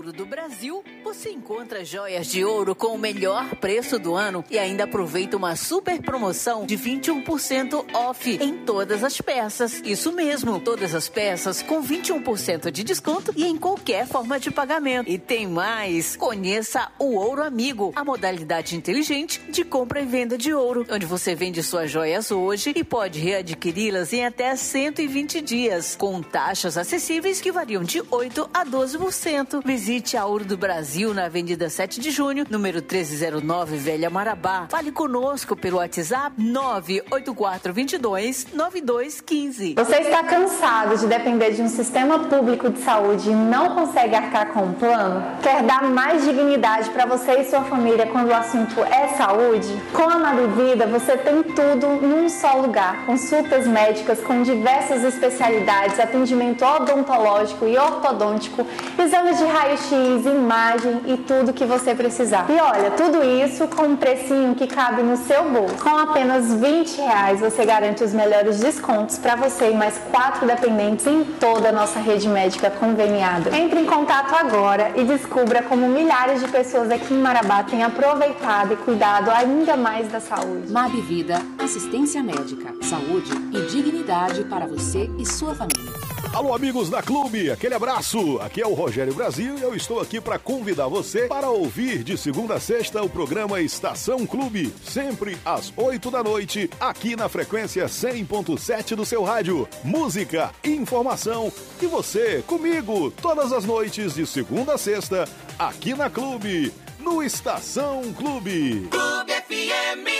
Ouro do Brasil, você encontra joias de ouro com o melhor preço do ano e ainda aproveita uma super promoção de 21% off em todas as peças. Isso mesmo, todas as peças com 21% de desconto e em qualquer forma de pagamento. E tem mais! Conheça o Ouro Amigo, a modalidade inteligente de compra e venda de ouro, onde você vende suas joias hoje e pode readquiri-las em até 120 dias, com taxas acessíveis que variam de 8% a 12%. Visite a Ouro do Brasil na Avenida 7 de Junho, número 1309, Velha Marabá. Fale conosco pelo WhatsApp 984229215. Você está cansado de depender de um sistema público de saúde e não consegue arcar com um plano? Quer dar mais dignidade para você e sua família quando o assunto é saúde? Com a Mabivida você tem tudo num só lugar. Consultas médicas com diversas especialidades, atendimento odontológico e ortodôntico, exames de raio-x, imagem e tudo que você precisar. E olha, tudo isso com um precinho que cabe no seu bolso. Com apenas R$20 você garante os melhores descontos para você e mais 4 dependentes em toda a nossa rede médica conveniada. Entre em contato agora e descubra como milhares de pessoas aqui em Marabá têm aproveitado e cuidado ainda mais da saúde. Mabivida, assistência médica, saúde e dignidade para você e sua família. Alô, amigos da Clube, aquele abraço. Aqui é o Rogério Brasil e eu estou aqui para convidar você para ouvir de segunda a sexta o programa Estação Clube, sempre às 8 da noite, aqui na frequência 100.7 do seu rádio. Música, informação e você comigo todas as noites de segunda a sexta, aqui na Clube, no Estação Clube. Clube FM.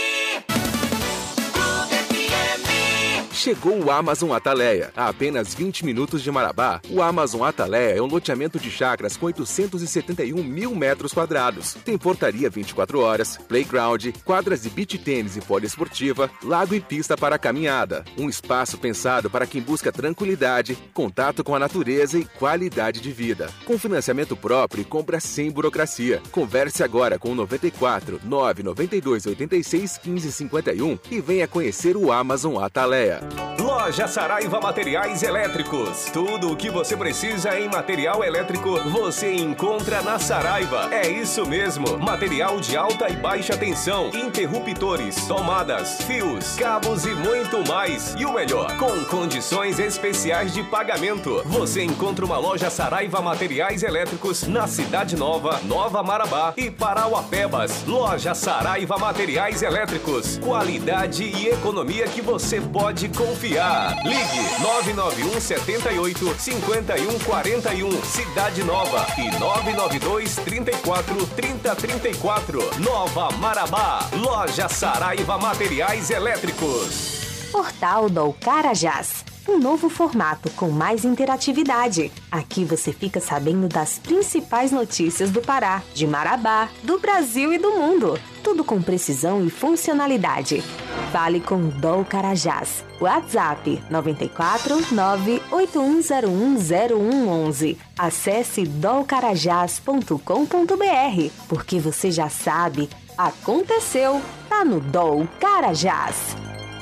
Chegou o Amazon Ataleia. A apenas 20 minutos de Marabá, o Amazon Ataleia é um loteamento de chácaras com 871 mil metros quadrados. Tem portaria 24 horas, playground, quadras de beach tênis e poliesportiva, lago e pista para caminhada. Um espaço pensado para quem busca tranquilidade, contato com a natureza e qualidade de vida. Com financiamento próprio e compra sem burocracia. Converse agora com o 94 992 86 15 51 e venha conhecer o Amazon Ataleia. Loja Saraiva Materiais Elétricos. Tudo o que você precisa em material elétrico você encontra na Saraiva. É isso mesmo. Material de alta e baixa tensão, interruptores, tomadas, fios, cabos e muito mais. E o melhor, com condições especiais de pagamento. Você encontra uma loja Saraiva Materiais Elétricos na Cidade Nova, Nova Marabá e Parauapebas. Loja Saraiva Materiais Elétricos. Qualidade e economia que você pode confiar. Ligue 991 78 51 41, Cidade Nova, e 992 34 30 34, Nova Marabá. Loja Saraiva Materiais Elétricos. Portal do Carajás. Um novo formato com mais interatividade. Aqui você fica sabendo das principais notícias do Pará, de Marabá, do Brasil e do mundo. Tudo com precisão e funcionalidade. Fale com o Dol Carajás. WhatsApp 94 981010111. Acesse dolcarajás.com.br, porque você já sabe, aconteceu, tá no Dol Carajás.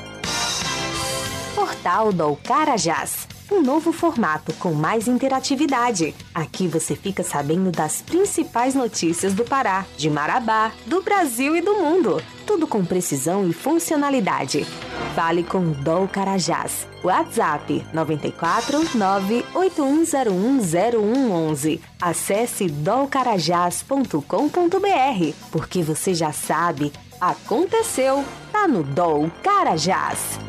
Portal do Carajás. Um novo formato com mais interatividade. Aqui você fica sabendo das principais notícias do Pará, de Marabá, do Brasil e do mundo. Tudo com precisão e funcionalidade. Fale com o Dol Carajás. WhatsApp 94 981010111. Acesse dolcarajás.com.br, porque você já sabe, aconteceu, tá no Dol Carajás.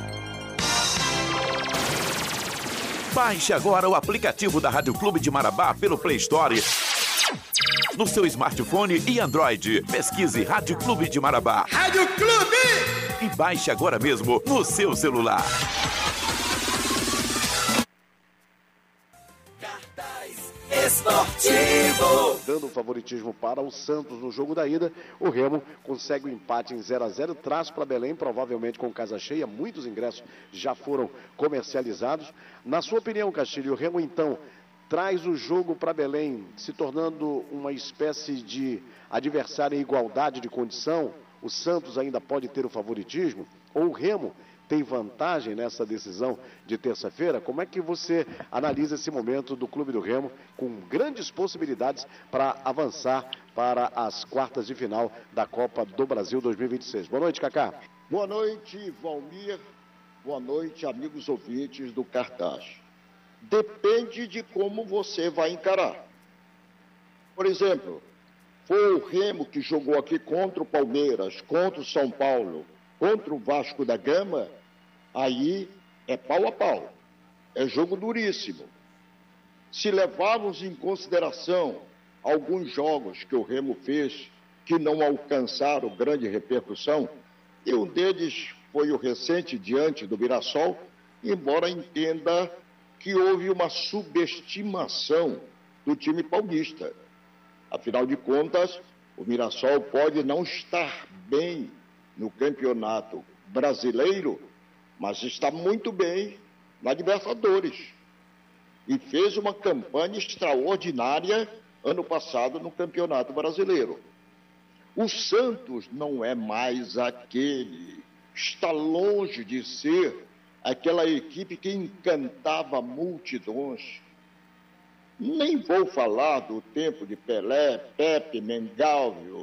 Baixe agora o aplicativo da Rádio Clube de Marabá pelo Play Store, no seu smartphone e Android. Pesquise Rádio Clube de Marabá. Rádio Clube! E baixe agora mesmo no seu celular. Esportivo. Dando um favoritismo para o Santos no jogo da ida, o Remo consegue o empate em 0-0, traz para Belém, provavelmente com casa cheia, muitos ingressos já foram comercializados. Na sua opinião, Castilho, o Remo então traz o jogo para Belém, se tornando uma espécie de adversário em igualdade de condição? O Santos ainda pode ter o favoritismo? Ou o Remo tem vantagem nessa decisão de terça-feira? Como é que você analisa esse momento do Clube do Remo com grandes possibilidades para avançar para as quartas de final da Copa do Brasil 2026? Boa noite, Cacá. Boa noite, Valmir. Boa noite, amigos ouvintes do Cartaz. Depende de como você vai encarar. Por exemplo, foi o Remo que jogou aqui contra o Palmeiras, contra o São Paulo, contra o Vasco da Gama, aí é pau a pau. É jogo duríssimo. Se levarmos em consideração alguns jogos que o Remo fez que não alcançaram grande repercussão, e um deles foi o recente diante do Mirassol, embora entenda que houve uma subestimação do time paulista. Afinal de contas, o Mirassol pode não estar bem no campeonato brasileiro, mas está muito bem na Libertadores. E fez uma campanha extraordinária ano passado no Campeonato Brasileiro. O Santos não é mais aquele, está longe de ser aquela equipe que encantava multidões. Nem vou falar do tempo de Pelé, Pepe, Mengalvio,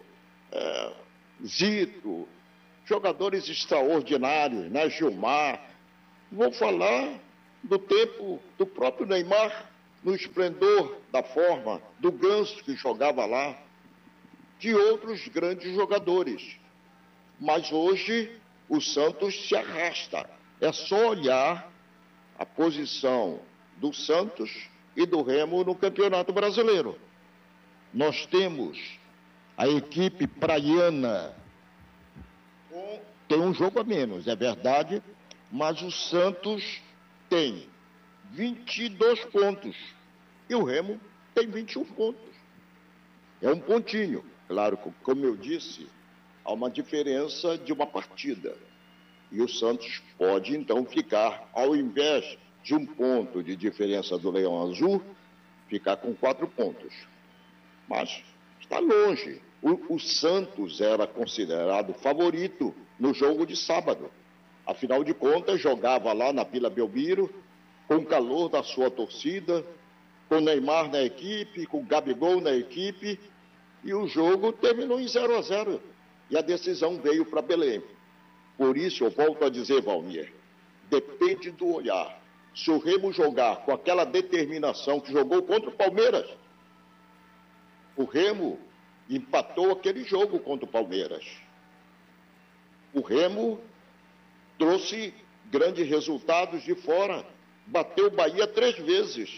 Zito, jogadores extraordinários, né? Gilmar. Vou falar do tempo do próprio Neymar, no esplendor da forma, do Ganso que jogava lá, de outros grandes jogadores. Mas hoje o Santos se arrasta. É só olhar a posição do Santos e do Remo no Campeonato Brasileiro. Nós temos a equipe praiana, tem um jogo a menos, é verdade, mas o Santos tem 22 pontos e o Remo tem 21 pontos. É um pontinho. Claro, como eu disse, há uma diferença de uma partida. E o Santos pode, então, ficar, ao invés de 1 ponto de diferença do Leão Azul, ficar com 4 pontos. Mas está longe. O Santos era considerado favorito no jogo de sábado. Afinal de contas, jogava lá na Vila Belmiro, com o calor da sua torcida, com o Neymar na equipe, com o Gabigol na equipe, e o jogo terminou em 0-0. E a decisão veio para Belém. Por isso, eu volto a dizer, Valmir, depende do olhar. Se o Remo jogar com aquela determinação que jogou contra o Palmeiras, o Remo empatou aquele jogo contra o Palmeiras. O Remo trouxe grandes resultados de fora, bateu o Bahia 3 vezes.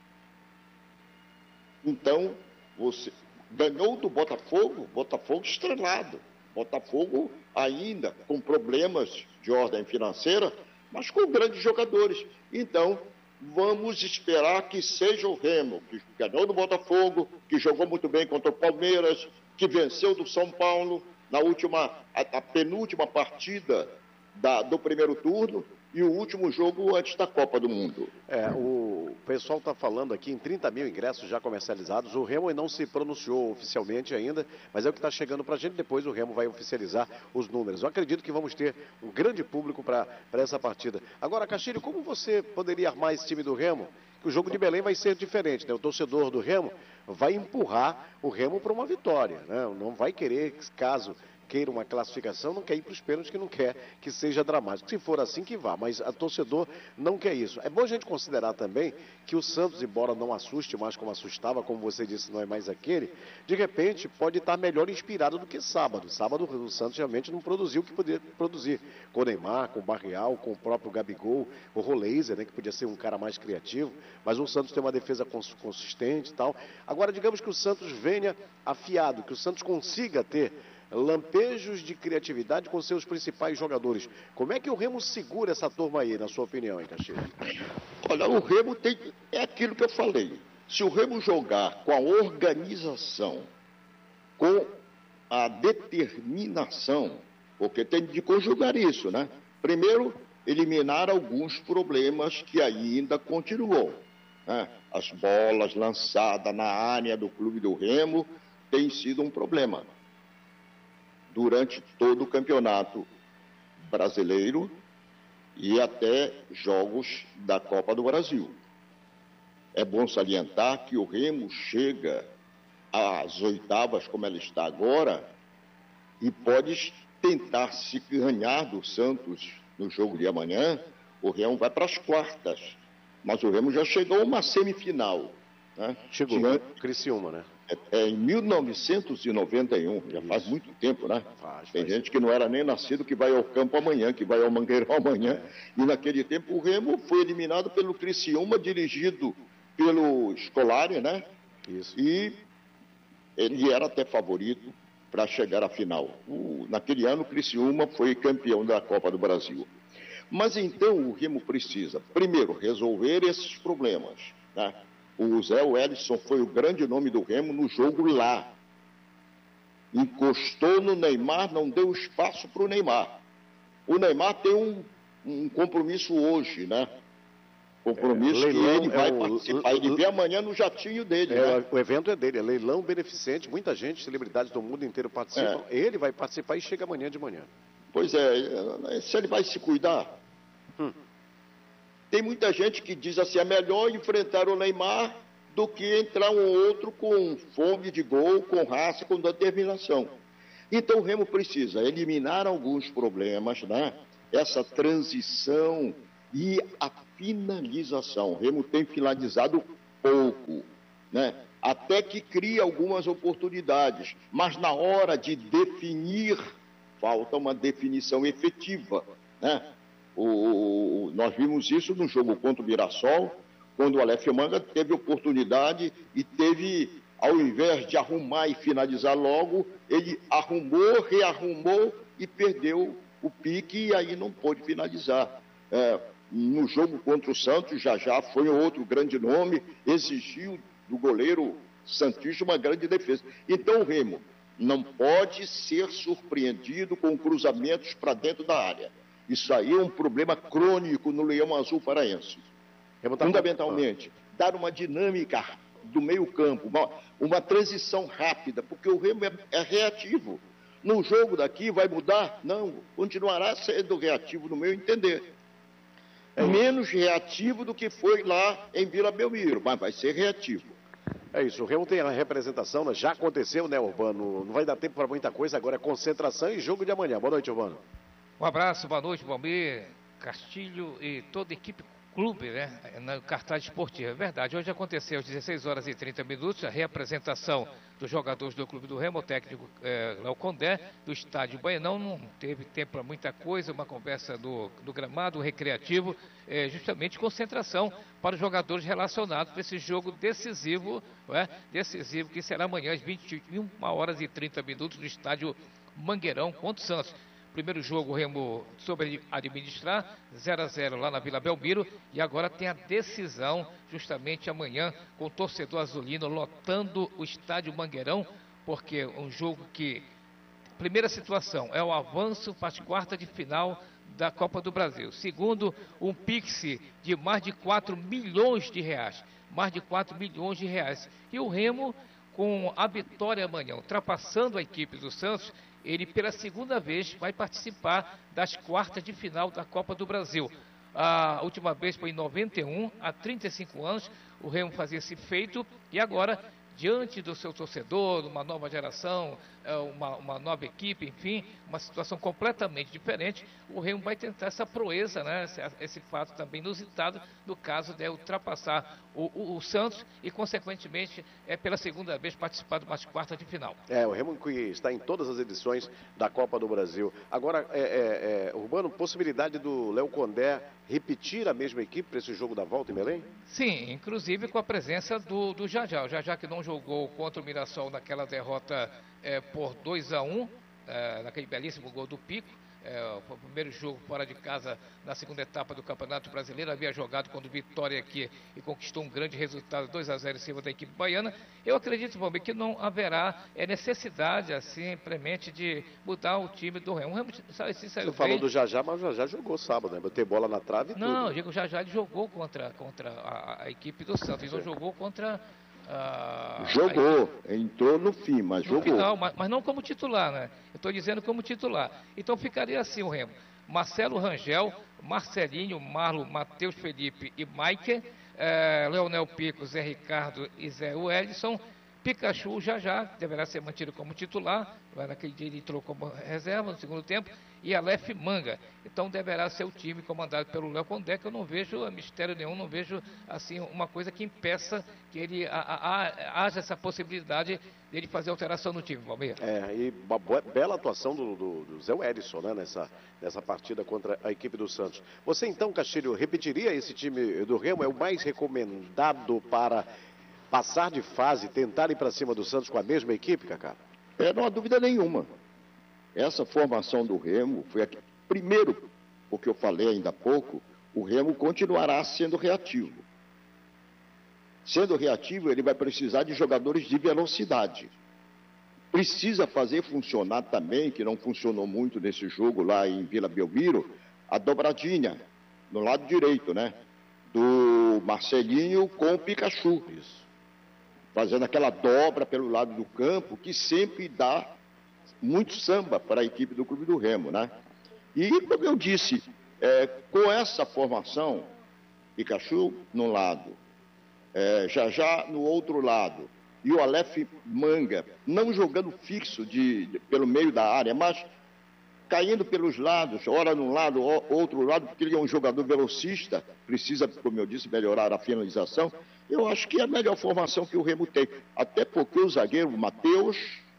Então, você ganhou do Botafogo estrelado. Botafogo ainda com problemas de ordem financeira, mas com grandes jogadores. Então, vamos esperar que seja o Remo, que ganhou do Botafogo, que jogou muito bem contra o Palmeiras, que venceu do São Paulo na a penúltima partida do primeiro turno e o último jogo antes da Copa do Mundo. O pessoal está falando aqui em 30 mil ingressos já comercializados. O Remo não se pronunciou oficialmente ainda, mas é o que está chegando para a gente. Depois o Remo vai oficializar os números. Eu acredito que vamos ter um grande público para essa partida. Agora, Castilho, como você poderia armar esse time do Remo? Que o jogo de Belém vai ser diferente, né? O torcedor do Remo vai empurrar o Remo para uma vitória, né? Não vai querer, caso queira uma classificação, não quer ir para os pênaltis, que não quer que seja dramático. Se for assim, que vá, mas a torcedor não quer isso. É bom a gente considerar também que o Santos, embora não assuste mais como assustava, como você disse, não é mais aquele, de repente pode estar melhor inspirado do que sábado. Sábado o Santos realmente não produziu o que poderia produzir. Com o Neymar, com o Barreal, com o próprio Gabigol, o Roleiser, né, que podia ser um cara mais criativo, mas o Santos tem uma defesa consistente e tal. Agora, digamos que o Santos venha afiado, que o Santos consiga ter lampejos de criatividade com seus principais jogadores. Como é que o Remo segura essa turma aí, na sua opinião, hein, Castilho? Olha, o Remo é aquilo que eu falei. Se o Remo jogar com a organização, com a determinação, porque tem de conjugar isso, né? Primeiro, eliminar alguns problemas que ainda continuam, né? As bolas lançadas na área do clube do Remo têm sido um problema. Durante todo o campeonato brasileiro e até jogos da Copa do Brasil. É bom salientar que o Remo chega às oitavas, como ela está agora, e pode tentar se ganhar do Santos no jogo de amanhã. O Remo vai para as quartas, mas o Remo já chegou a uma semifinal. Né? Chegou, Criciúma, né? Em 1991, já faz muito tempo, né? Tem gente que não era nem nascido que vai ao campo amanhã, que vai ao Mangueirão amanhã. E naquele tempo o Remo foi eliminado pelo Criciúma, dirigido pelo Scolari, né? Isso. E ele era até favorito para chegar à final. Naquele ano o Criciúma foi campeão da Copa do Brasil. Mas então o Remo precisa, primeiro, resolver esses problemas, né? O Zé Wellison foi o grande nome do Remo no jogo lá. Encostou no Neymar, não deu espaço para o Neymar. O Neymar tem um compromisso hoje, né? Compromisso que ele vai participar. Ele vem amanhã no jatinho dele, né? O evento é dele, é leilão beneficente. Muita gente, celebridades do mundo inteiro participam. Ele vai participar e chega amanhã de manhã. Pois é, se ele vai se cuidar... Tem muita gente que diz assim, é melhor enfrentar o Neymar do que entrar um outro com fome de gol, com raça, com determinação. Então o Remo precisa eliminar alguns problemas, né? Essa transição e a finalização. O Remo tem finalizado pouco, né? Até que cria algumas oportunidades, mas na hora de definir, falta uma definição efetiva, né? Nós vimos isso no jogo contra o Mirassol, quando o Aleph Manga teve oportunidade e teve, ao invés de arrumar e finalizar logo, ele arrumou, rearrumou e perdeu o pique e aí não pôde finalizar. No jogo contra o Santos, já foi outro grande nome, exigiu do goleiro santista uma grande defesa. Então o Remo não pode ser surpreendido com cruzamentos para dentro da área. Isso aí é um problema crônico no Leão Azul paraense. Fundamentalmente, dar uma dinâmica do meio campo, uma transição rápida, porque o Remo é reativo. No jogo daqui vai mudar? Não, continuará sendo reativo no meu entender. Menos reativo do que foi lá em Vila Belmiro, mas vai ser reativo. É isso, o Remo tem a representação, né? Já aconteceu, né, Urbano? Não vai dar tempo para muita coisa, agora é concentração e jogo de amanhã. Boa noite, Urbano. Um abraço, boa noite, Valmir, Castilho e toda a equipe clube, né, no cartaz esportivo. É verdade, hoje aconteceu às 16 horas e 30 minutos a reapresentação dos jogadores do Clube do Remo, o técnico Léo Condé, do estádio Baianão. Não teve tempo para muita coisa, uma conversa do gramado recreativo, justamente concentração para os jogadores relacionados para esse jogo decisivo, decisivo que será amanhã às 21 horas e 30 minutos no estádio Mangueirão contra o Santos. Primeiro jogo o Remo soube administrar, 0-0 lá na Vila Belmiro, e agora tem a decisão justamente amanhã com o torcedor azulino lotando o estádio Mangueirão, porque é um jogo que, primeira situação, é o avanço para as quartas de final da Copa do Brasil. Segundo, um Pix de mais de 4 milhões de reais, mais de 4 milhões de reais. E o Remo, com a vitória amanhã, ultrapassando a equipe do Santos, ele pela segunda vez vai participar das quartas de final da Copa do Brasil. A última vez foi em 91, há 35 anos, o Remo fazia esse feito e agora, diante do seu torcedor, uma nova geração, uma nova equipe, enfim, uma situação completamente diferente, o Remo vai tentar essa proeza, né? Esse fato também inusitado, no caso de ultrapassar o Santos e, consequentemente, pela segunda vez participar de umas quartas de final. O Remo que está em todas as edições da Copa do Brasil. Agora, Urbano, possibilidade do Léo Condé repetir a mesma equipe para esse jogo da volta em Belém? Sim, inclusive com a presença do Jajá. O Jajá que não jogou contra o Mirassol naquela derrota por 2-1, naquele belíssimo gol do Pico. Foi o primeiro jogo fora de casa na segunda etapa do Campeonato Brasileiro. Havia jogado quando Vitória aqui e conquistou um grande resultado, 2-0 em cima da equipe baiana. Eu acredito, Valmir, que não haverá necessidade, assim, premente de mudar o time do Remo. O Remo Você falou do Jajá, mas o Jajá jogou sábado, né? Botei bola na trave e tudo. Não, eu digo, o Jajá ele jogou contra a equipe do Santos. Ele não jogou contra... Jogou, entrou no fim, mas jogou. Final, mas não como titular, né? Eu estou dizendo como titular. Então ficaria assim o Remo. Marcelo Rangel, Marcelinho, Marlon, Matheus Felipe e Mike, Leonel Pico, Zé Ricardo e Zé Wellison. Pikachu já deverá ser mantido como titular, naquele dia ele entrou como reserva no segundo tempo, e Aleph Manga. Então deverá ser o time comandado pelo Léo Condé, que eu não vejo mistério nenhum, não vejo assim uma coisa que impeça que ele haja essa possibilidade dele fazer alteração no time, Valmir. E uma bela atuação do Zé Wellison, né, nessa partida contra a equipe do Santos. Você então, Castilho, repetiria esse time do Remo? É o mais recomendado para passar de fase, tentar ir para cima do Santos com a mesma equipe, Cacá? Não há dúvida nenhuma. Essa formação do Remo foi aqui. Primeiro, porque eu falei ainda há pouco, o Remo continuará sendo reativo. Sendo reativo, ele vai precisar de jogadores de velocidade. Precisa fazer funcionar também, que não funcionou muito nesse jogo lá em Vila Belmiro, a dobradinha, no lado direito, né? Do Marcelinho com o Pikachu. Isso. Fazendo aquela dobra pelo lado do campo, que sempre dá muito samba para a equipe do Clube do Remo, né? E, como eu disse, com essa formação, Pikachu no lado, já no outro lado, e o Aleph Manga, não jogando fixo pelo meio da área, mas caindo pelos lados, ora num lado, outro lado, porque ele é um jogador velocista, precisa, como eu disse, melhorar a finalização. Eu acho que é a melhor formação que o Remo tem. Até porque o zagueiro Matheus,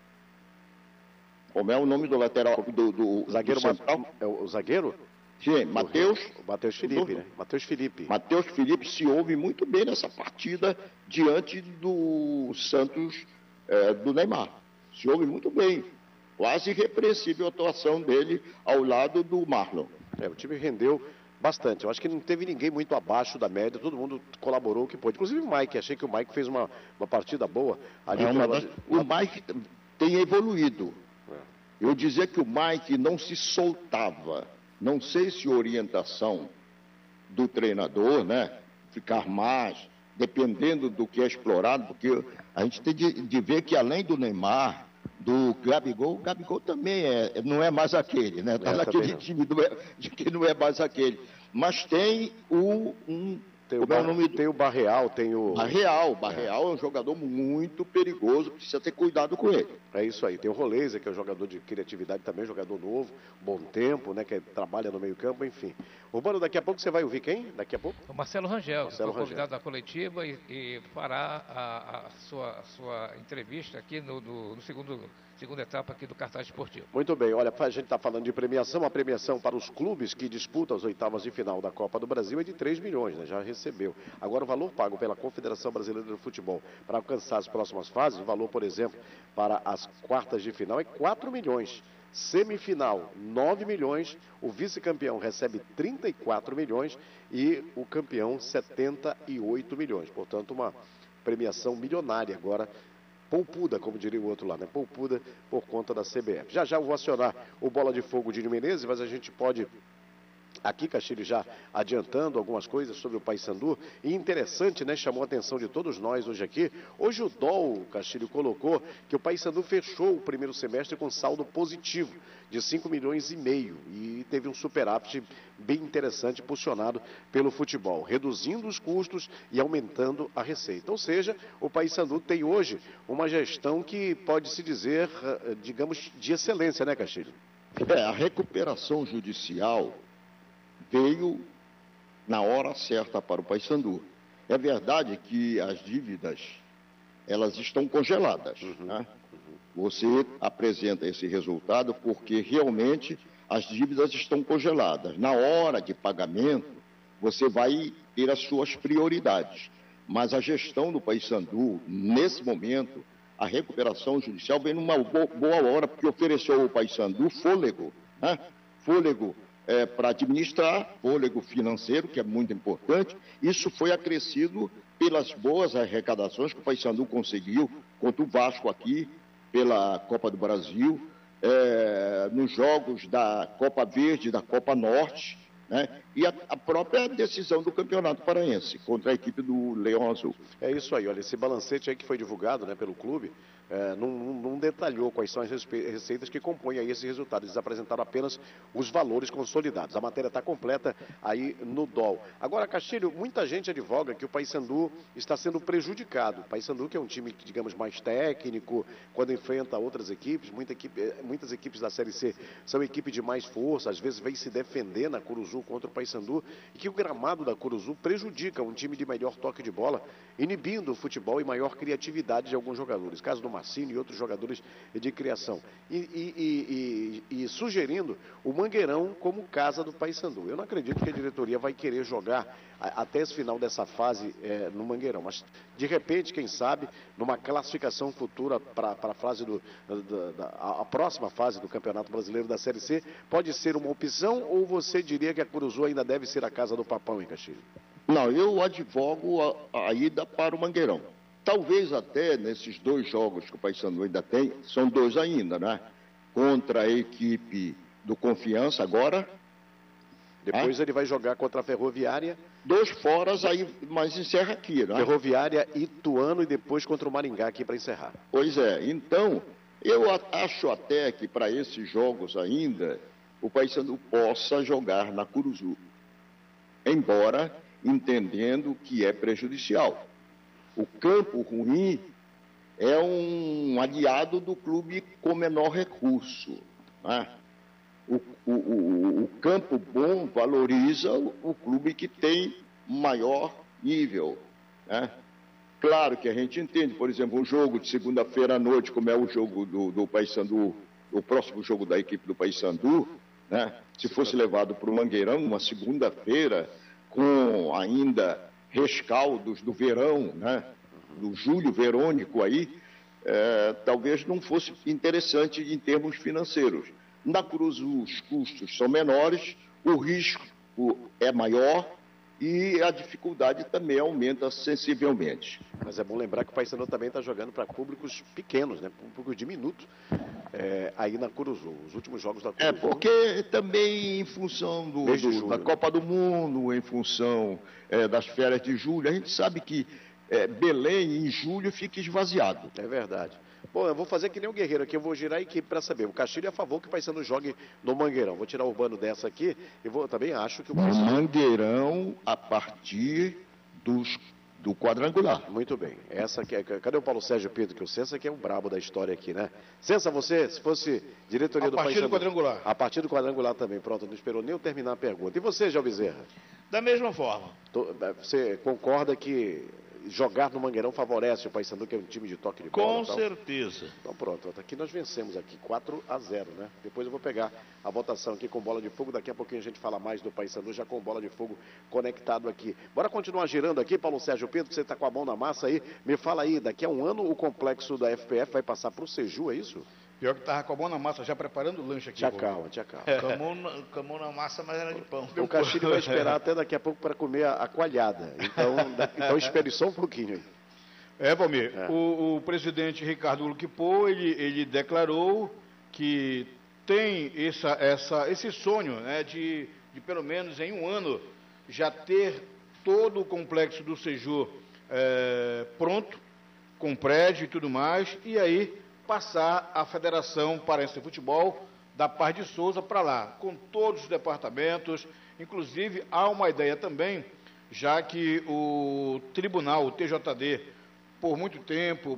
como é o nome do lateral do zagueiro central? É o zagueiro? Sim, Matheus. Matheus Felipe, né? Matheus Felipe. Matheus Felipe se ouve muito bem nessa partida diante do Santos do Neymar. Se ouve muito bem. Quase irrepreensível a atuação dele ao lado do Marlon. O time rendeu bastante. Eu acho que não teve ninguém muito abaixo da média, todo mundo colaborou o que pôde. Inclusive o Mike, achei que o Mike fez uma partida boa. Ali o Mike tem evoluído. Eu dizia que o Mike não se soltava. Não sei se orientação do treinador, né? Ficar mais, dependendo do que é explorado, porque a gente tem de ver que além do Neymar, do Gabigol, o Gabigol também não é mais aquele, né? Está naquele time que não é mais aquele. Mas tem tem o Barreal, tem o... Barreal é um jogador muito perigoso, precisa ter cuidado com ele. É isso aí. Tem o Roleza, que é um jogador de criatividade também, jogador novo, bom tempo, né? Que trabalha no meio campo, enfim. Urbano, daqui a pouco você vai ouvir quem? Daqui a pouco? O Marcelo Rangel, que foi convidado da coletiva e fará a sua entrevista aqui no segunda etapa aqui do Cartaz Esportivo. Muito bem, olha, a gente está falando de premiação, a premiação para os clubes que disputam as oitavas de final da Copa do Brasil é de 3 milhões, né? Já recebeu. Agora o valor pago pela Confederação Brasileira de Futebol para alcançar as próximas fases, o valor, por exemplo, para as quartas de final é 4 milhões. Semifinal, 9 milhões, o vice-campeão recebe 34 milhões e o campeão 78 milhões. Portanto, uma premiação milionária agora, poupuda, como diria o outro lá, né? Poupuda por conta da CBF. Já eu vou acionar o Bola de Fogo de Menezes, mas a gente pode... Aqui, Castilho, já adiantando algumas coisas sobre o Paysandu, e interessante, né, chamou a atenção de todos nós hoje aqui. Hoje o DOL, Castilho, colocou que o Paysandu fechou o primeiro semestre com saldo positivo de 5,5 milhões e teve um superávit bem interessante impulsionado pelo futebol, reduzindo os custos e aumentando a receita. Ou seja, o Paysandu tem hoje uma gestão que pode se dizer, digamos, de excelência, né, Castilho? A recuperação judicial veio na hora certa para o Paysandu. É verdade que as dívidas, elas estão congeladas, né? Você apresenta esse resultado porque realmente as dívidas estão congeladas. Na hora de pagamento, você vai ter as suas prioridades. Mas a gestão do Paysandu, nesse momento, a recuperação judicial vem numa boa hora, porque ofereceu ao Paysandu fôlego, né? Fôlego para administrar, fôlego financeiro, que é muito importante. Isso foi acrescido pelas boas arrecadações que o Paysandu conseguiu contra o Vasco aqui, pela Copa do Brasil, nos jogos da Copa Verde, da Copa Norte, né? E a própria decisão do Campeonato Paraense contra a equipe do Leão Azul. É isso aí, olha, esse balancete aí que foi divulgado, né, pelo clube, não detalhou quais são as receitas que compõem aí esses resultados. Eles apresentaram apenas os valores consolidados. A matéria está completa aí no DOL. Agora, Castilho, muita gente advoga que o Paysandu está sendo prejudicado. O Paysandu, que é um time, digamos, mais técnico, quando enfrenta outras equipes, muitas equipes da Série C são equipe de mais força, às vezes vem se defender na Curuzu contra o Paysandu, e que o gramado da Curuzu prejudica um time de melhor toque de bola, inibindo o futebol e maior criatividade de alguns jogadores. Caso do Marcinho e outros jogadores de criação. E sugerindo o Mangueirão como casa do Paysandu. Eu não acredito que a diretoria vai querer jogar até esse final dessa fase no Mangueirão. Mas, de repente, quem sabe, numa classificação futura para a fase a próxima fase do Campeonato Brasileiro da Série C, pode ser uma opção, ou você diria que a Curuzu ainda deve ser a casa do Papão, em Castilho? Não, eu advogo a ida para o Mangueirão. Talvez até nesses 2 jogos que o Paysandu ainda tem, são 2 ainda, né? Contra a equipe do Confiança agora. Depois ele vai jogar contra a Ferroviária. 2 foras, aí, mas encerra aqui, né? Ferroviária, Ituano e depois contra o Maringá aqui para encerrar. Pois é, então, eu acho até que para esses jogos ainda, o Paysandu possa jogar na Curuzu. Embora entendendo que é prejudicial. O campo ruim é um aliado do clube com menor recurso, né? O campo bom valoriza o clube que tem maior nível, né? Claro que a gente entende, por exemplo, um jogo de segunda-feira à noite, como é o jogo do Paysandu, o próximo jogo da equipe do Paysandu, né? Se fosse levado para o Mangueirão, uma segunda-feira, com ainda rescaldos do verão, né? Do julho verônico aí, talvez não fosse interessante em termos financeiros. Na Curuzu os custos são menores, o risco é maior e a dificuldade também aumenta sensivelmente. Mas é bom lembrar que o Paysandu também está jogando para públicos pequenos, né? Público diminuto, aí na Curuzu, os últimos jogos da Curuzu. Porque também em função da Copa do Mundo, em função das férias de julho, a gente sabe que Belém em julho fica esvaziado. É verdade. Bom, eu vou fazer que nem o Guerreiro aqui, eu vou girar a equipe para saber. O Castilho é a favor que o Paysandu jogue no Mangueirão. Vou tirar o Urbano dessa aqui e também acho que o Paysandu... Mangueirão a partir do quadrangular. Muito bem. Essa aqui cadê o Paulo Sérgio Pinto? Que o Sensa que é o brabo da história aqui, né? Sensa, você, se fosse diretoria do Paysandu... A partir do quadrangular. A partir do quadrangular também. Pronto, não esperou nem eu terminar a pergunta. E você, João Bezerra? Da mesma forma. Você concorda que jogar no Mangueirão favorece o Paysandu, que é um time de toque de bola? Com certeza. Então pronto, aqui nós vencemos aqui 4-0, né? Depois eu vou pegar a votação aqui com bola de fogo, daqui a pouquinho a gente fala mais do Paysandu, já com bola de fogo conectado aqui. Bora continuar girando aqui, Paulo Sérgio Pinto, que você está com a mão na massa aí, me fala aí, daqui a um ano o complexo da FPF vai passar para o Seju, é isso? Pior que estava com a mão na massa, já preparando o lanche aqui. Tinha calma. Com a mão na massa, mas era de pão. O Castilho vai esperar até daqui a pouco para comer a coalhada, então espere só um pouquinho aí. Valmir, o presidente Ricardo Luquipô, ele declarou que tem esse sonho, né, de pelo menos em um ano já ter todo o complexo do Seju pronto, com prédio e tudo mais, e aí passar a Federação Paraense de Futebol da Paz de Souza para lá, com todos os departamentos. Inclusive, há uma ideia também, já que o tribunal, o TJD, por muito tempo,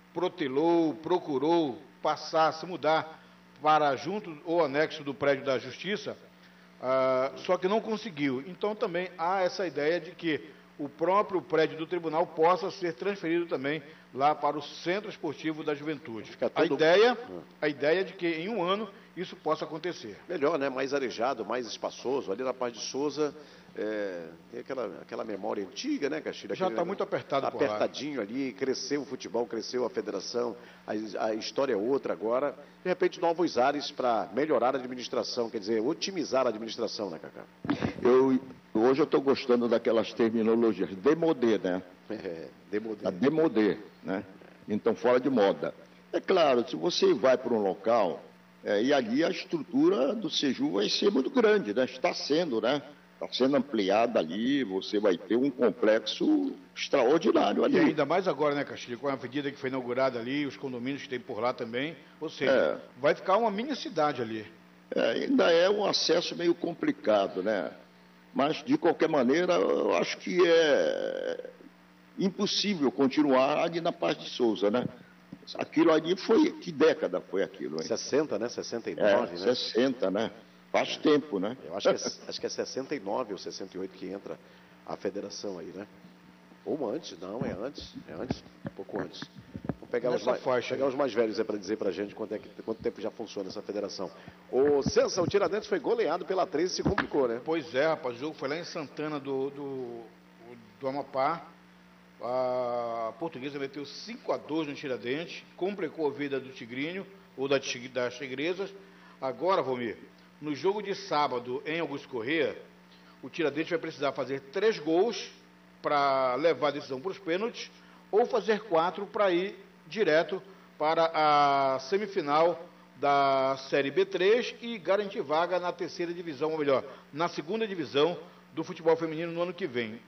procurou passar, se mudar para junto ou anexo do prédio da Justiça, só que não conseguiu. Então, também há essa ideia de que o próprio prédio do tribunal possa ser transferido também lá para o Centro Esportivo da Juventude. A ideia é de que em um ano isso possa acontecer. Melhor, né? Mais arejado, mais espaçoso. Ali na Paz de Souza tem aquela memória antiga, né, Castilho? Já está muito apertado por lá. Apertadinho ali, cresceu o futebol, cresceu a federação, a história é outra agora. De repente, novos ares para melhorar a administração, quer dizer, otimizar a administração, né, Cacá? Hoje eu estou gostando daquelas terminologias, demodê, né? Demodê. Demodê, né? Então, fora de moda. É claro, se você vai para um local, e ali a estrutura do Seju vai ser muito grande, né? Está sendo, né? Está sendo ampliada ali, você vai ter um complexo extraordinário ali. E ainda mais agora, né, Castilho, com a avenida que foi inaugurada ali, os condomínios que tem por lá também, ou seja, vai ficar uma mini cidade ali. Ainda é um acesso meio complicado, né? Mas, de qualquer maneira, eu acho que é impossível continuar ali na Paz de Souza, né? Aquilo ali foi... Que década foi aquilo, hein? 60, né? 69, né? 60, né? Faz tempo, né? Eu acho que é 69 ou 68 que entra a federação aí, né? Ou antes, não, é antes, um pouco antes. Vamos pegar, os mais velhos para dizer pra gente quanto tempo já funciona essa federação. O Sensa, o Tiradentes foi goleado pela 13 e se complicou, né? Pois é, rapaz, o jogo foi lá em Santana do Amapá. A Portuguesa meteu 5-2 no Tiradentes, complicou a vida do Tigrinho, ou das Tigresas. Agora, Valmir, no jogo de sábado em Augusto Corrêa, o Tiradentes vai precisar fazer 3 gols para levar a decisão para os pênaltis, ou fazer 4 para ir direto para a semifinal da Série B3 e garantir vaga na 3ª divisão, ou melhor, na 2ª divisão do futebol feminino no ano que vem.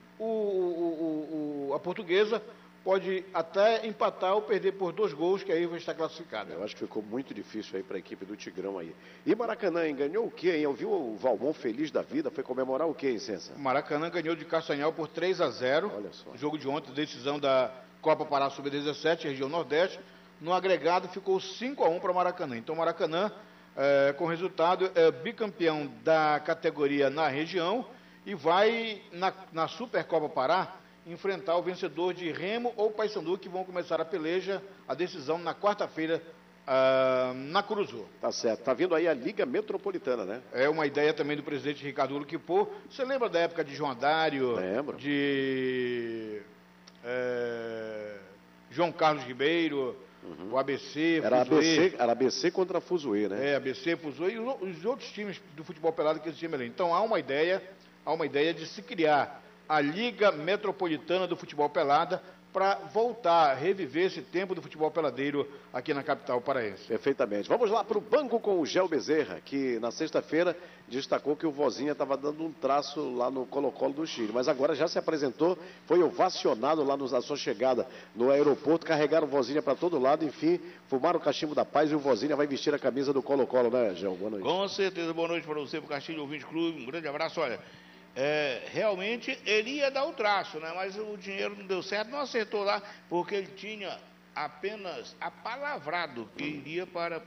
A Portuguesa pode até empatar ou perder por 2 gols, que aí vai estar classificada. Eu acho que ficou muito difícil aí para a equipe do Tigrão aí. E Maracanã, hein? Ganhou o quê, hein? Eu vi o Valmon feliz da vida, foi comemorar o quê, hein, Sensa? Maracanã ganhou de Castanhal por 3-0. Olha só. Jogo de ontem, decisão da Copa Pará Sub-17, região Nordeste. No agregado ficou 5-1 para Maracanã. Então Maracanã, com resultado, é bicampeão da categoria na região e vai na Supercopa Pará enfrentar o vencedor de Remo ou Paysandu, que vão começar a peleja, a decisão na quarta-feira na Curuzu. Tá certo. Tá vindo aí a Liga Metropolitana, né? É uma ideia também do presidente Ricardo Luquipô. Você lembra da época de João Dário? Lembro. De João Carlos Ribeiro, o ABC, Era ABC contra a Fuzuê, né? ABC, Fuzuê e os outros times do futebol pelado que existiam ali. Então há uma ideia de se criar a Liga Metropolitana do Futebol Pelada para voltar a reviver esse tempo do futebol peladeiro aqui na capital paraense. Perfeitamente. Vamos lá para o banco com o Gel Bezerra, que na sexta-feira destacou que o Vozinha estava dando um traço lá no Colo-Colo do Chile, mas agora já se apresentou, foi ovacionado lá na sua chegada no aeroporto, carregaram o Vozinha para todo lado, enfim, fumaram o cachimbo da paz e o Vozinha vai vestir a camisa do Colo-Colo, né, Gel? Boa noite. Com certeza, boa noite para você, para o Castilho Ouvinte Clube, um grande abraço. Olha, realmente ele ia dar o traço, né? Mas o dinheiro não deu certo, não acertou lá, porque ele tinha apenas apalavrado que iria para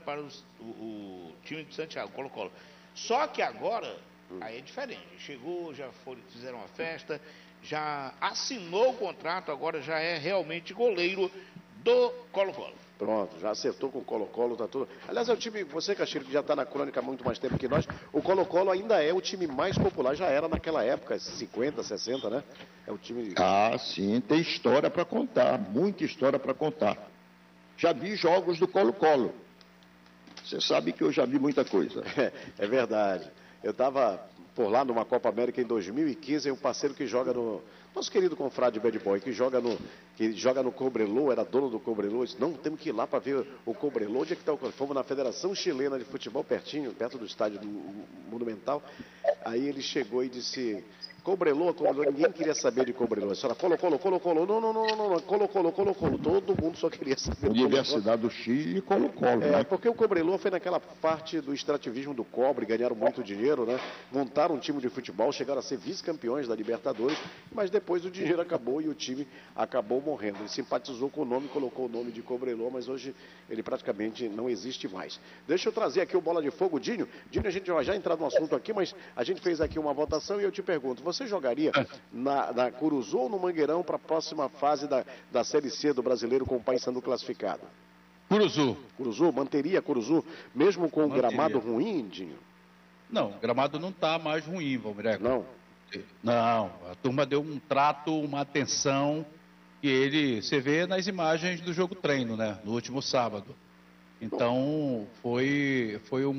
o time de Santiago, Colo-Colo. Só que agora, aí é diferente. Chegou, fizeram uma festa, já assinou o contrato, agora já é realmente goleiro do Colo-Colo. Pronto, já acertou com o Colo-Colo, tá tudo. Aliás, é o time, você, Castilho, que já está na crônica há muito mais tempo que nós, o Colo-Colo ainda é o time mais popular, já era naquela época, 50, 60, né? É o time... Ah, sim, tem história para contar, muita história para contar. Já vi jogos do Colo-Colo. Você sabe que eu já vi muita coisa. É verdade. Eu estava por lá numa Copa América em 2015, e um parceiro que joga no... Nosso querido confrade Bad Boy, que joga no Cobreloa, era dono do Cobreloa, disse, não, temos que ir lá para ver o Cobreloa, onde é que está o Cobreloa? Fomos na Federação Chilena de Futebol, perto do estádio do Monumental. Aí ele chegou e disse, Cobreloa, ninguém queria saber de Cobreloa. A senhora, Colo-Colo, não, Colo-Colo, todo mundo só queria saber. Universidade do Chile e Colo-Colo, né? Porque o Cobreloa foi naquela parte do extrativismo do cobre, ganharam muito dinheiro, né? Montaram um time de futebol, chegaram a ser vice-campeões da Libertadores, mas depois o dinheiro acabou e o time acabou morrendo. Ele simpatizou com o nome, colocou o nome de Cobreloa, mas hoje ele praticamente não existe mais. Deixa eu trazer aqui o Bola de Fogo, Dinho. Dinho, a gente vai já entrar no assunto aqui, mas a gente fez aqui uma votação e eu te pergunto, você jogaria na Curuzu ou no Mangueirão para a próxima fase da Série C do Brasileiro com o Paysandu classificado? Curuzu. Curuzu, manteria Curuzu, mesmo com o gramado ruim, Dinho? Não, o gramado não está mais ruim, Valmir. Não? Não, a turma deu um trato, uma atenção que você vê nas imagens do jogo treino, né, no último sábado. Então, foi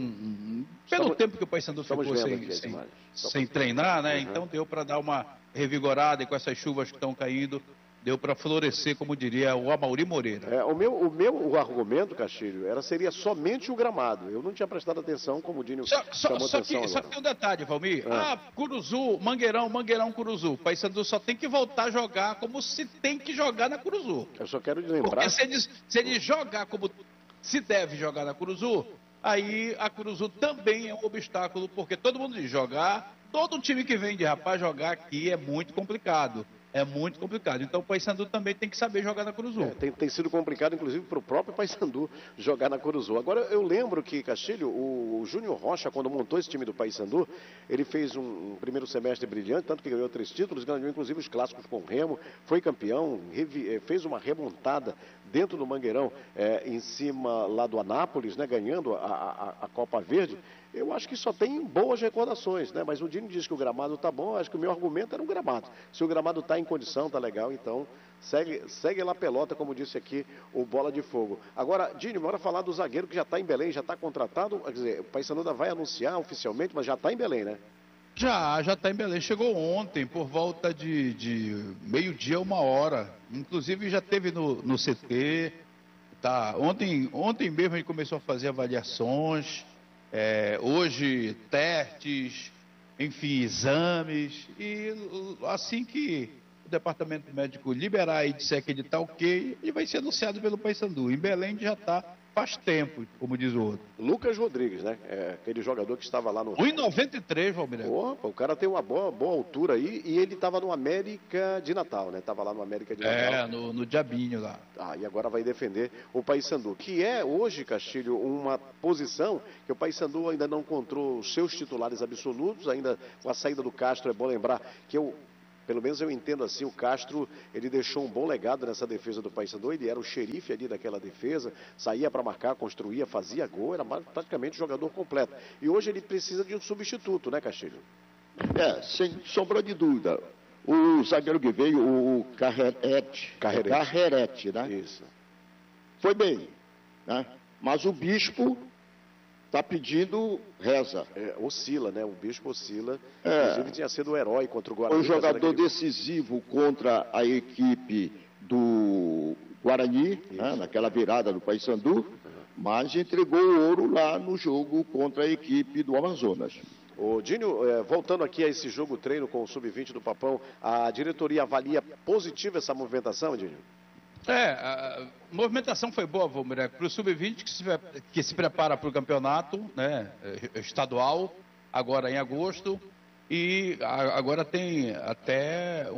pelo tempo que o Paysandu ficou sem treinar, né? Então deu para dar uma revigorada e com essas chuvas que estão caindo, deu para florescer, como diria o Amaury Moreira. O meu argumento, Castilho, seria somente o gramado. Eu não tinha prestado atenção, como o Dinho chamou atenção. Só que tem um detalhe, Valmir. Curuzu, Mangueirão, Curuzu. Paysandu só tem que voltar a jogar como se tem que jogar na Curuzu. Eu só quero lembrar... Porque se ele jogar como se deve jogar na Curuzu, aí a Curuzu também é um obstáculo, porque todo mundo diz todo time que vem de rapaz jogar aqui é muito complicado. É muito complicado. Então o Paysandu também tem que saber jogar na Curuzu. Tem sido complicado, inclusive, para o próprio Paysandu jogar na Curuzu. Agora, eu lembro que, Castilho, o Júnior Rocha, quando montou esse time do Paysandu, ele fez um primeiro semestre brilhante, tanto que ganhou 3 títulos, ganhou inclusive os clássicos com o Remo, foi campeão, fez uma remontada dentro do Mangueirão, em cima lá do Anápolis, né, ganhando a Copa Verde. Eu acho que só tem boas recordações, né? Mas o Dino diz que o gramado está bom, acho que o meu argumento era o gramado. Se o gramado está em condição, está legal, então segue lá a pelota, como disse aqui o Bola de Fogo. Agora, Dino, bora falar do zagueiro que já está em Belém, já está contratado, quer dizer, o Paysandu ainda vai anunciar oficialmente, mas já está em Belém, né? Já está em Belém. Chegou ontem, por volta de meio-dia, 1h. Inclusive já esteve no CT. Tá. Ontem mesmo a gente começou a fazer avaliações. Hoje, testes, enfim, exames. E assim que o departamento médico liberar e disser que ele está ok, ele vai ser anunciado pelo Paysandu. Em Belém já está faz tempo, como diz o outro. Lucas Rodrigues, né? Aquele jogador que estava lá no... 1,93, Valmir. O cara tem uma boa altura aí e ele estava no América de Natal, né? Estava lá no América de Natal. No Diabinho lá. E agora vai defender o Paysandu, que é hoje, Castilho, uma posição que o Paysandu ainda não encontrou os seus titulares absolutos, ainda com a saída do Castro. É bom lembrar que pelo menos eu entendo assim, o Castro, ele deixou um bom legado nessa defesa do Paysandu, ele era o xerife ali daquela defesa, saía para marcar, construía, fazia gol, era praticamente um jogador completo. E hoje ele precisa de um substituto, né, Castilho? Sem sombra de dúvida. O zagueiro que veio, o Carrerete, né? Isso. Foi bem, né? Mas o Bispo está pedindo reza. Oscila, né? O Bispo oscila. Inclusive tinha sido o herói contra o Guarani. Foi um jogador decisivo contra a equipe do Guarani, né? Naquela virada do Paysandu, mas entregou o ouro lá no jogo contra a equipe do Amazonas. Ô, Dinho, voltando aqui a esse jogo treino com o Sub-20 do Papão, a diretoria avalia positiva essa movimentação, Dinho? A movimentação foi boa, Valmir, para o Sub-20 que se prepara para o campeonato, né, estadual, agora em agosto, e agora tem até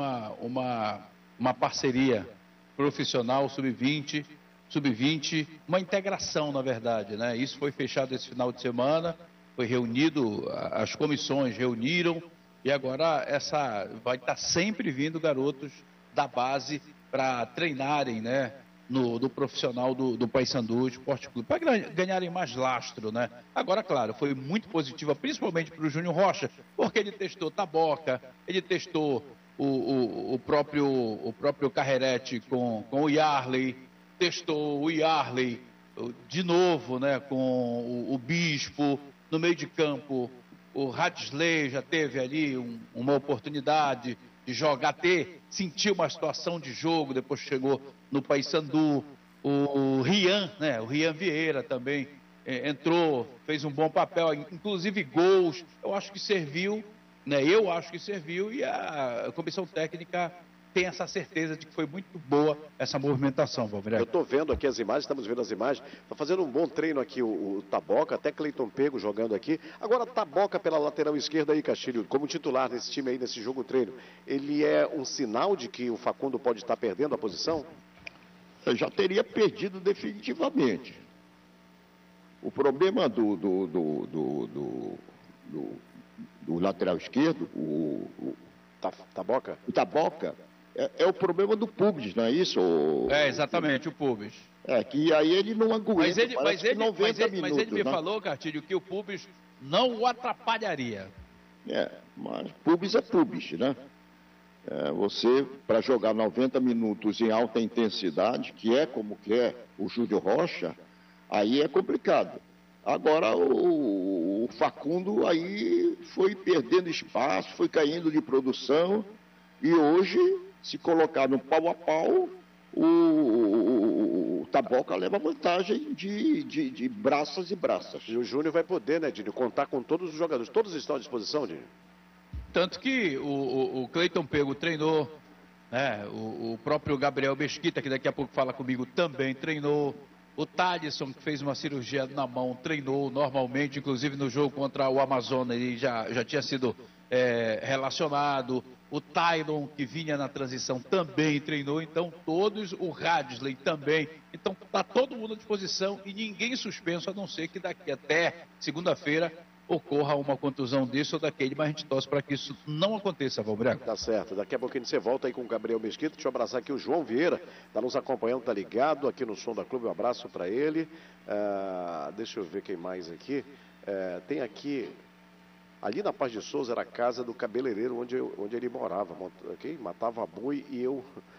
uma parceria profissional Sub-20, uma integração, na verdade, né? Isso foi fechado esse final de semana, foi reunido, as comissões reuniram, e agora vai estar sempre vindo garotos da base para treinarem, né, no profissional do Paysandu Esporte Clube, para ganharem mais lastro, né? Agora, claro, foi muito positiva, principalmente para o Júnior Rocha, porque ele testou Taboca, ele testou o próprio Carrerete com o Yarley, testou o Yarley de novo, né, com o Bispo, no meio de campo, o Hadsley já teve ali uma oportunidade de jogar, sentiu uma situação de jogo, depois chegou no Paysandu, o Rian, né, o Rian Vieira também entrou, fez um bom papel, inclusive gols, eu acho que serviu, né, e a comissão técnica tem essa certeza de que foi muito boa essa movimentação, Valmir. Eu estou vendo aqui as imagens, estamos vendo as imagens, está fazendo um bom treino aqui o Taboca, até Cleiton Pego jogando aqui. Agora, Taboca pela lateral esquerda aí, Castilho, como titular nesse time aí, nesse jogo treino, ele é um sinal de que o Facundo pode estar perdendo a posição? Eu já teria perdido definitivamente. O problema do lateral esquerdo, o Taboca? O Taboca é o problema do Pubis, não é isso? Exatamente, o Pubis. Que aí ele não aguenta. Mas ele me falou, Castilho, que o Pubis não o atrapalharia. Mas Pubis é Pubis, né? Você, para jogar 90 minutos em alta intensidade, que é como que é o Júnior Rocha, aí é complicado. Agora o Facundo aí foi perdendo espaço, foi caindo de produção e hoje Se colocar no pau a pau, o Taboca leva vantagem de braças e braças. E o Júnior vai poder, né, Dini, contar com todos os jogadores. Todos estão à disposição, Dini? Tanto que o Cleiton Pego treinou, né? O próprio Gabriel Mesquita, que daqui a pouco fala comigo, também treinou. O Thalisson, que fez uma cirurgia na mão, treinou normalmente, inclusive no jogo contra o Amazonas, ele já tinha sido relacionado. O Tylon, que vinha na transição, também treinou. Então, todos, o Radsley também. Então, está todo mundo à disposição e ninguém suspenso, a não ser que daqui até segunda-feira ocorra uma contusão desse ou daquele, mas a gente torce para que isso não aconteça, Valbrego. Tá certo, daqui a pouquinho você volta aí com o Gabriel Mesquita. Deixa eu abraçar aqui o João Vieira, tá nos acompanhando, tá ligado aqui no Som da Clube, um abraço para ele. Deixa eu ver quem mais aqui. Tem aqui, ali na Paz de Souza era a casa do cabeleireiro onde ele morava, okay? Matava boi e eu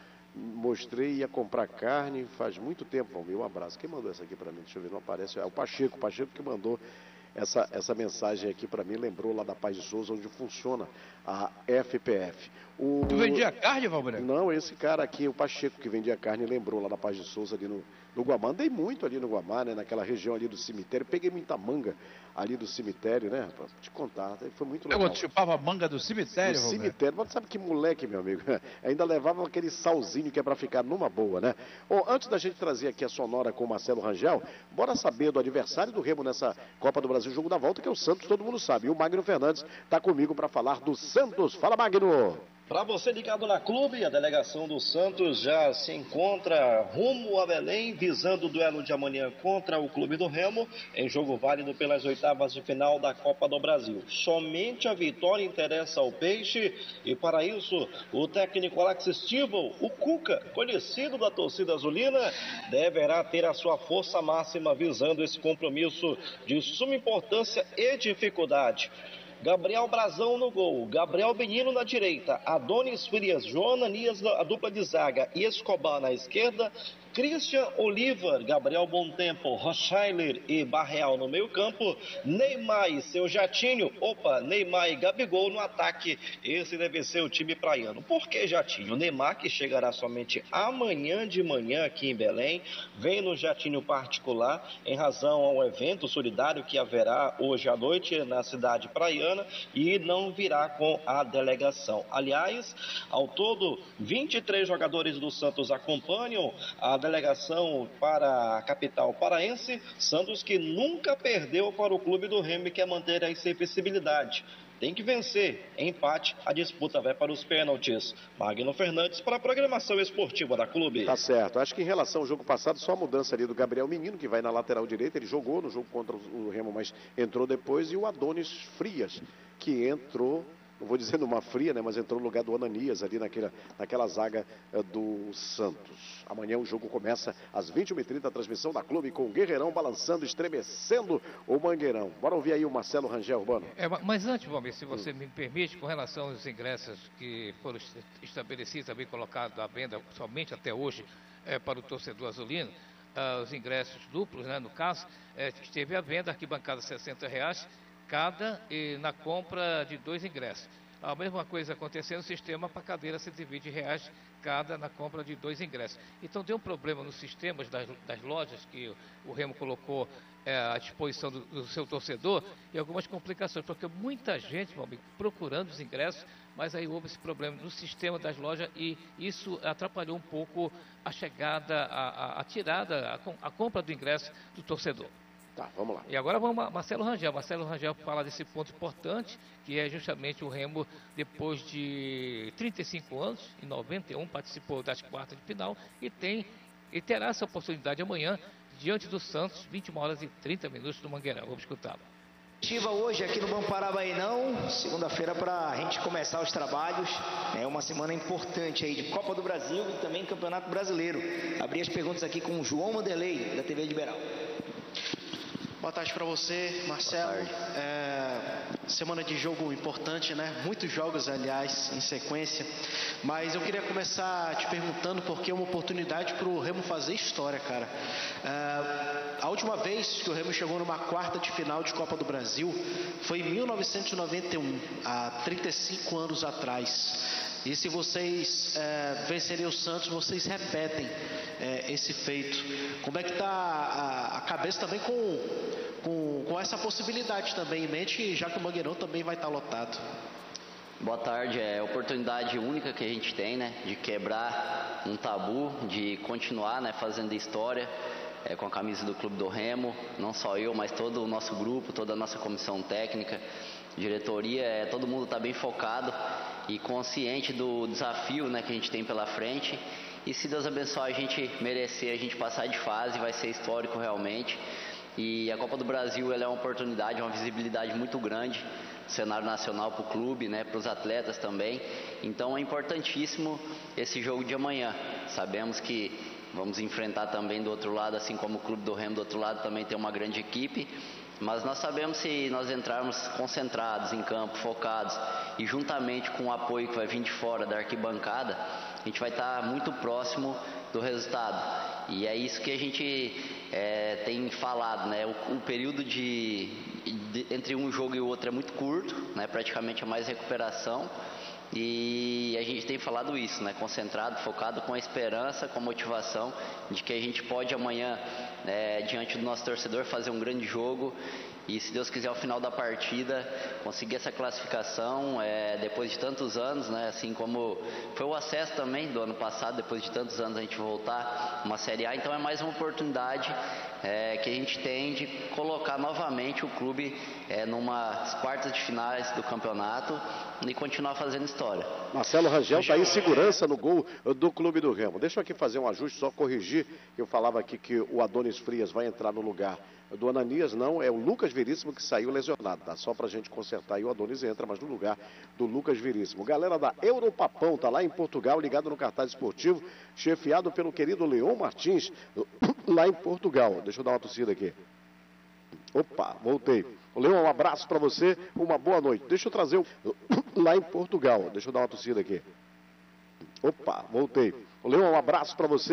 mostrei, ia comprar carne faz muito tempo. Um abraço. Quem mandou essa aqui para mim? Deixa eu ver, não aparece. É o Pacheco que mandou essa mensagem aqui para mim, lembrou lá da Paz de Souza, onde funciona a FPF. Tu vendia carne, Valbrego? Não, esse cara aqui, o Pacheco, que vendia carne, lembrou lá da Paz de Souza, ali no Guamá. Andei muito ali no Guamá, né, naquela região ali do cemitério. Peguei muita manga ali do cemitério, né, pra te contar. Foi muito legal. Eu chupava manga do cemitério, do cemitério. Mas sabe que moleque, meu amigo? Ainda levava aquele salzinho que é para ficar numa boa, né? Antes da gente trazer aqui a sonora com o Marcelo Rangel, bora saber do adversário do Remo nessa Copa do Brasil, jogo da volta, que é o Santos, todo mundo sabe. E o Magno Fernandes está comigo para falar do Santos. Fala, Magno! Para você ligado na Clube, a delegação do Santos já se encontra rumo a Belém, visando o duelo de amanhã contra o Clube do Remo, em jogo válido pelas oitavas de final da Copa do Brasil. Somente a vitória interessa ao Peixe e, para isso, o técnico Alex Stivel, o Cuca, conhecido da torcida azulina, deverá ter a sua força máxima visando esse compromisso de suma importância e dificuldade. Gabriel Brazão no gol, Gabriel Benino na direita, Adonis Frias, João Ananias, a dupla de zaga e Escobar na esquerda, Christian Oliver, Gabriel Bontempo, Rochailer e Barreal no meio campo, Neymar e seu Jatinho, Neymar e Gabigol no ataque. Esse deve ser o time praiano. Por que Jatinho? Neymar, que chegará somente amanhã de manhã aqui em Belém, vem no jatinho particular em razão ao evento solidário que haverá hoje à noite na cidade praiana e não virá com a delegação. Aliás, ao todo, 23 jogadores do Santos acompanham a delegação para a capital paraense. Santos que nunca perdeu para o Clube do Remo e quer manter a invencibilidade. Tem que vencer. Empate, a disputa vai para os pênaltis. Magno Fernandes para a programação esportiva da Clube. Tá certo. Acho que em relação ao jogo passado, só a mudança ali do Gabriel Menino, que vai na lateral direita. Ele jogou no jogo contra o Remo, mas entrou depois. E o Adonis Frias, que entrou, não vou dizer numa fria, né, mas entrou no lugar do Ananias ali naquela zaga do Santos. Amanhã o jogo começa às 21h30, a transmissão da Clube com o Guerreirão balançando, estremecendo o Mangueirão. Bora ouvir aí o Marcelo Rangel Urbano. Mas antes, Valmir, se você me permite, com relação aos ingressos que foram estabelecidos, também colocados à venda somente até hoje para o torcedor azulino, os ingressos duplos, né, no caso, esteve à venda, arquibancada R$60 cada na compra de 2 ingressos. A mesma coisa acontecendo no sistema para cadeira, R$120 cada na compra de 2 ingressos. Então deu um problema nos sistemas das lojas que o Remo colocou à disposição do seu torcedor e algumas complicações, porque muita gente procurando os ingressos, mas aí houve esse problema no sistema das lojas e isso atrapalhou um pouco a chegada, a tirada, a compra do ingresso do torcedor. Tá, vamos lá. E agora vamos a Marcelo Rangel. Marcelo Rangel fala desse ponto importante, que é justamente o Remo, depois de 35 anos, em 91, participou das quartas de final e terá essa oportunidade amanhã, diante do Santos, 21h30 no Mangueirão. Vamos escutá-lo. Hoje aqui no Banco Parabainão, segunda-feira para a gente começar os trabalhos, é uma semana importante aí de Copa do Brasil e também Campeonato Brasileiro. Abri as perguntas aqui com o João Mandelei, da TV Liberal. Boa tarde para você, Marcelo. Semana de jogo importante, né? Muitos jogos, aliás, em sequência. Mas eu queria começar te perguntando porque é uma oportunidade para o Remo fazer história, cara. A última vez que o Remo chegou numa quarta de final de Copa do Brasil foi em 1991, há 35 anos atrás. E se vocês vencerem o Santos, vocês repetem esse feito. Como é que está a cabeça também com essa possibilidade também em mente, já que o Mangueirão também vai estar lotado? Boa tarde, é a oportunidade única que a gente tem, né, de quebrar um tabu, de continuar, né, fazendo história com a camisa do Clube do Remo, não só eu, mas todo o nosso grupo, toda a nossa comissão técnica, diretoria, todo mundo está bem focado e consciente do desafio, né, que a gente tem pela frente. E se Deus abençoar a gente merecer, a gente passar de fase, vai ser histórico realmente. E a Copa do Brasil, ela é uma oportunidade, uma visibilidade muito grande no cenário nacional para o clube, né, para os atletas também. Então é importantíssimo esse jogo de amanhã. Sabemos que vamos enfrentar também do outro lado, assim como o Clube do Remo do outro lado também tem uma grande equipe. Mas nós sabemos, se nós entrarmos concentrados em campo, focados e juntamente com o apoio que vai vir de fora da arquibancada, a gente vai estar muito próximo do resultado. E é isso que a gente tem falado, né? O período entre um jogo e o outro é muito curto, né? Praticamente é mais recuperação. E a gente tem falado isso, né? Concentrado, focado, com a esperança, com a motivação de que a gente pode amanhã, diante do nosso torcedor, fazer um grande jogo e, se Deus quiser, ao final da partida, conseguir essa classificação depois de tantos anos, né? Assim como foi o acesso também do ano passado, depois de tantos anos a gente voltar uma Série A. Então é mais uma oportunidade que a gente tem de colocar novamente o clube numas quartas de finais do campeonato e continuar fazendo história. Marcelo Rangel está em segurança no gol do Clube do Remo. Deixa eu aqui fazer um ajuste, só corrigir. Eu falava aqui que o Adonis Frias vai entrar no lugar do Ananias, não, é o Lucas Veríssimo que saiu lesionado, tá? Só pra gente consertar, e o Adonis entra, mas no lugar do Lucas Veríssimo. Galera da Europapão, tá lá em Portugal, ligado no cartaz esportivo, chefiado pelo querido Leon Martins, lá em Portugal. Deixa eu dar uma tossida aqui. Opa, voltei. Leon, um abraço pra você, uma boa noite. Deixa eu trazer lá em Portugal. Deixa eu dar uma tossida aqui. Opa, voltei. Leon, um abraço pra você.